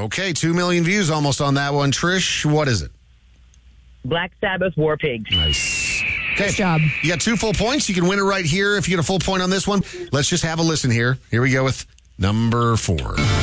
Okay, 2 million views almost on that one. Trish, what is it? Black Sabbath, War Pigs. Nice. Okay. Nice job. You got 2 full points. You can win it right here if you get a full point on this one. Let's just have a listen here. Here we go with number 4.